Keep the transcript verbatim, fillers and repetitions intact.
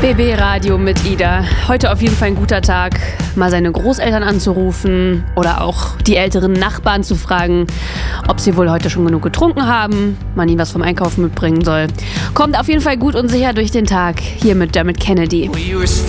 B B Radio mit Ida. Heute auf jeden Fall ein guter Tag, mal seine Großeltern anzurufen oder auch die älteren Nachbarn zu fragen, ob sie wohl heute schon genug getrunken haben, man ihnen was vom Einkaufen mitbringen soll. Kommt auf jeden Fall gut und sicher durch den Tag hier mit Dermot Kennedy.